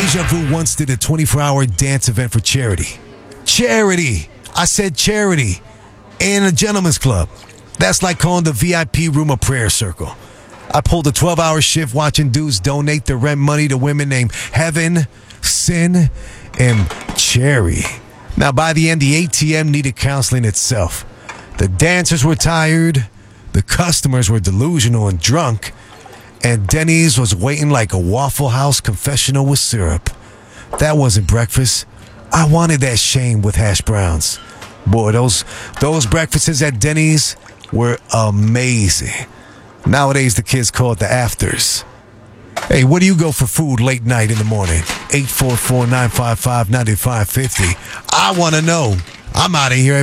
Deja Vu once did a 24-hour dance event for charity. Charity! I said charity. In a gentleman's club. That's like calling the VIP room a prayer circle. I pulled a 12-hour shift watching dudes donate their rent money to women named Heaven, Sin, and Cherry. Now, by the end, the ATM needed counseling itself. The dancers were tired, the customers were delusional and drunk, and Denny's was waiting like a Waffle House confessional with syrup. That wasn't breakfast. I wanted that shame with hash browns. Boy, those breakfasts at Denny's were amazing. Nowadays, the kids call it the afters. Hey, where do you go for food late night in the morning? 844-955-9550. I want to know. I'm out of here.